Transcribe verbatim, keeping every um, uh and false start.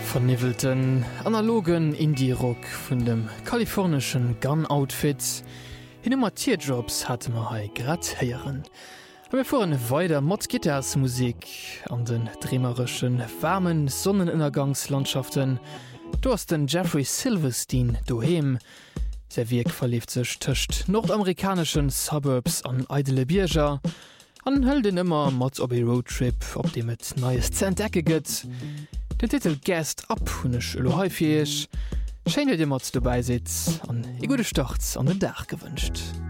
Vernivelten analogen Indie-Rock vun dem kalifornischen Gun-Outfit hin immer Tierjobs hat ma hai grad heieren. Wir fuhren weiter mat Gittersmusik an den dremerischen warmen Sonnenuntergangslandschaften. Du hast den Jeffrey Silverstein doheem. Se Wirk verlieft sech töcht nordamerikanischen Suburbs an Eidele Bierger. An höll den immer mat op e Roadtrip, op dem et neues Zentdecke gëtt. Den Titel Guest ab hunnech lohäufig. Schein dir mat du beisitz an e gute Start an den Dach gewünscht.